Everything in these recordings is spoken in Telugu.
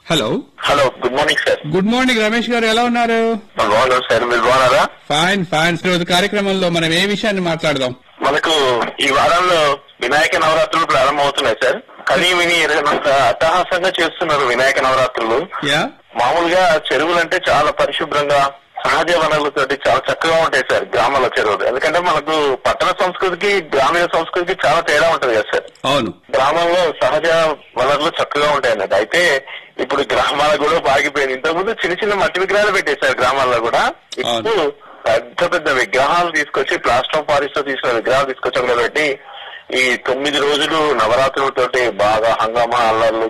Hello hello, good morning sir. Good morning Ramesh గారు, ఎలా ఉన్నారు? బాగున్నాం సార్, మీరు బాగున్నారా? Fine fine. ఈరోజు కార్యక్రమంలో మనం ఏ విషయాన్ని మాట్లాడదాం? మనకు ఈ వారంలో వినాయక నవరాత్రులు ప్రారంభమవుతున్నాయి సార్. కనీ విని ఎరగనంత అట్టహాసంగా చేస్తున్నారు వినాయక నవరాత్రులు. మామూలుగా చెరువులు అంటే చాలా పరిశుభ్రంగా సహజ వనరులతోటి చాలా చక్కగా ఉంటాయి సార్ గ్రామాల చెరువులు. ఎందుకంటే మనకు పట్టణ సంస్కృతికి గ్రామీణ సంస్కృతికి చాలా తేడా ఉంటది కదా సార్. అవును, గ్రామంలో సహజ వనరులు చక్కగా ఉంటాయి అన్నట్టు. అయితే ఇప్పుడు గ్రామాలకు కూడా బాగిపోయింది. ఇంతకుముందు చిన్న చిన్న మట్టి విగ్రహాలు పెట్టేశారు గ్రామాల్లో కూడా. ఇప్పుడు పెద్ద పెద్ద విగ్రహాలు తీసుకొచ్చి ప్లాస్టర్ ఆఫ్ పారిస్ తో తీసుకున్న విగ్రహాలు తీసుకొచ్చి అక్కడ పెట్టి ఈ 9 రోజులు నవరాత్రులతోటి బాగా హంగామా అల్లర్లు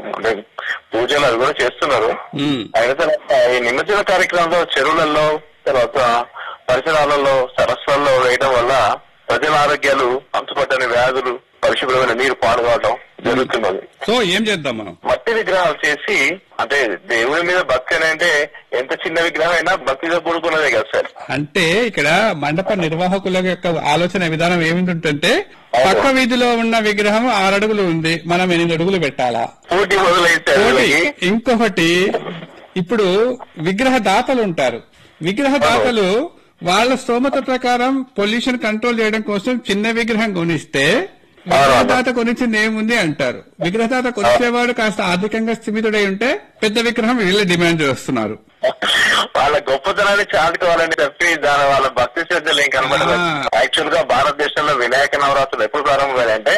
పూజలు అవి కూడా చేస్తున్నారు. అయిన తర్వాత ఈ నిమజ్జన కార్యక్రమంలో చెరువులలో తర్వాత పరిసరాలలో సరస్సులలో వేయడం వల్ల ప్రజల ఆరోగ్యాలు, అంతుపట్టని వ్యాధులు, పరిశుభ్రమైన నీరు పాడుకోవడం జరుగుతున్నది. సో ఏం చేద్దాం మనం? మట్టి విగ్రహాలు చేసి, అంటే దేవుడి మీద భక్తి అంటే ఎంత చిన్న విగ్రహం అయినా భక్తితో కూడుకున్నదే కదా సార్. అంటే ఇక్కడ మండప నిర్వాహకుల యొక్క ఆలోచన విధానం ఏమిటంటే, పక్క వీధిలో ఉన్న విగ్రహం 6 అడుగులు ఉంది, మనం 8 అడుగులు పెట్టాలా? పోటీ మొదలైతే ఇంకొకటి, ఇప్పుడు విగ్రహ దాతలు ఉంటారు. విగ్రహ దాతలు వాళ్ళ స్తోమత ప్రకారం పొల్యూషన్ కంట్రోల్ చేయడం కోసం చిన్న విగ్రహం కొనిస్తే విగ్రహదాత కొనిచ్చింది ఏముంది అంటారు. విగ్రహదాత కొనిచ్చేవాడు కాస్త ఆర్థికంగా స్థిమితుడై ఉంటే పెద్ద విగ్రహం వీళ్ళు డిమాండ్ చేస్తున్నారు. వాళ్ళ గొప్పతనాన్ని చాటుకోవాలని చెప్పి దాని వాళ్ళ భక్తి శ్రద్ధలు ఏం కనబడదు. యాక్చువల్ గా భారతదేశంలో వినాయక నవరాత్రులు ఎప్పుడు ప్రారంభమయ్యాయంటే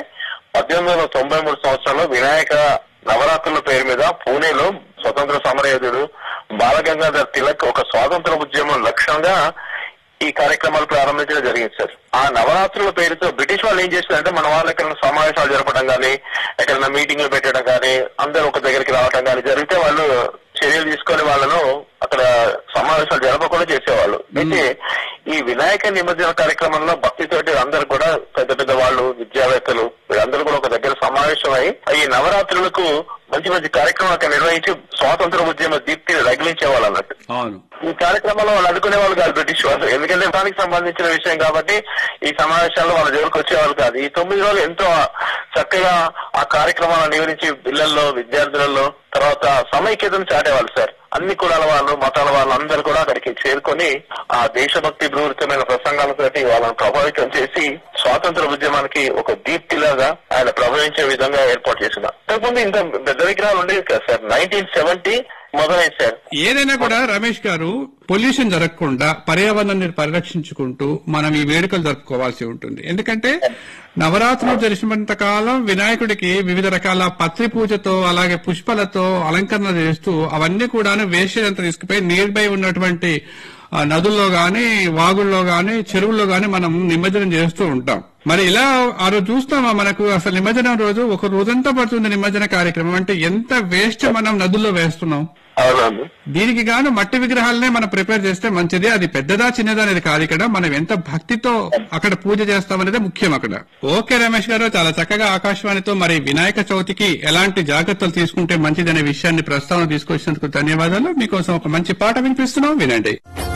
1893 సంవత్సరంలో వినాయక నవరాత్రుల పేరు మీద పూణేలో స్వతంత్ర సమరయోధుడు బాలగంగాధర్ తిలక్ ఒక స్వాతంత్ర ఉద్యమం లక్ష్యంగా ఈ కార్యక్రమాలు ప్రారంభించడం జరిగింది సార్. ఆ నవరాత్రుల పేరుతో బ్రిటిష్ వాళ్ళు ఏం చేస్తారంటే మన వాళ్ళు ఎక్కడైనా సమావేశాలు జరపడం కానీ, ఎక్కడైనా మీటింగ్లు పెట్టడం కానీ, అందరూ ఒక దగ్గరికి రావడం కానీ జరిగితే వాళ్ళు చర్యలు తీసుకొని వాళ్ళను అక్కడ సమావేశాలు జరపకుండా చేసేవాళ్ళు. అయితే ఈ వినాయక నిమజ్జన కార్యక్రమంలో భక్తితోటి అందరు కూడా పెద్ద పెద్ద వాళ్ళు, విద్యావేత్తలు వీళ్ళందరూ కూడా ఒక దగ్గర సమావేశమై ఈ నవరాత్రులకు మంచి మంచి కార్యక్రమాలు అక్కడ నిర్వహించి స్వాతంత్ర ఉద్యమ దీప్తిని రగిలించేవాళ్ళు అన్నట్టు. ఈ కార్యక్రమంలో వాళ్ళు అడుకునే వాళ్ళు కాదు బ్రిటిష్ వాళ్ళు, ఎందుకంటే దానికి సంబంధించిన విషయం కాబట్టి ఈ సమావేశాల్లో వాళ్ళ జోలికి వచ్చేవాళ్ళు కాదు. ఈ 9 రోజులు ఎంతో చక్కగా ఆ కార్యక్రమాలను వివరించి పిల్లల్లో, విద్యార్థులలో తర్వాత సమైక్యతను చాటేవాళ్ళు సార్. అన్ని కులాల వాళ్ళు, మతాల వాళ్ళు అందరూ కూడా అక్కడికి చేరుకొని ఆ దేశభక్తి పూరితమైన ప్రసంగాలతోటి వాళ్ళని ప్రభావితం చేసి స్వాతంత్ర ఉద్యమానికి ఒక దీప్తిలాగా ఆయన ప్రభావించే విధంగా ఏర్పాటు చేస్తున్నారు. ఇంతకుముందు ఇంత పెద్ద విగ్రహాలు ఉండేది కదా సార్. 1970 మొదలైంది సార్. ఏదైనా కూడా రమేష్ గారు, పొల్యూషన్ జరగకుండా పర్యావరణాన్ని పరిరక్షించుకుంటూ మనం ఈ వేడుకలు జరుపుకోవాల్సి ఉంటుంది. ఎందుకంటే నవరాత్రులు జరిసినంత కాలం వినాయకుడికి వివిధ రకాల పత్రి పూజతో అలాగే పుష్పాలతో అలంకరణ చేస్తూ అవన్నీ కూడా వేస్ట్ అంతా తీసుకుపోయి నియర్ బై ఉన్నటువంటి నదుల్లో గాని, వాగుల్లో గాని, చెరువుల్లో గాని మనం నిమజ్జనం చేస్తూ ఉంటాం. మరి ఇలా ఆ రోజు చూస్తామా, మనకు అసలు నిమజ్జనం రోజు ఒక రోజంతా పడుతుంది నిమజ్జన కార్యక్రమం. అంటే ఎంత వేస్ట్ మనం నదుల్లో వేస్తున్నాం. దీనికి గాను మట్టి విగ్రహాలనే మనం ప్రిపేర్ చేస్తే మంచిది. అది పెద్దదా చిన్నదా అనేది కాదు, ఇక్కడ మనం ఎంత భక్తితో అక్కడ పూజ చేస్తామనేది ముఖ్యం అక్కడ. ఓకే రమేష్ గారు, చాలా చక్కగా ఆకాశవాణితో మరి వినాయక చవితికి ఎలాంటి జాగ్రత్తలు తీసుకుంటే మంచిదనే విషయాన్ని ప్రస్తావన తీసుకొచ్చినందుకు ధన్యవాదాలు. మీకోసం ఒక మంచి పాట వినిపిస్తున్నాం, వినండి.